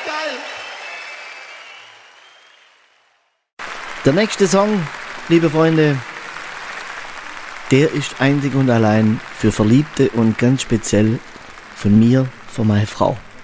Geil. Der nächste Song, liebe Freunde, der ist einzig und allein für Verliebte und ganz speziell von mir, für meine Frau.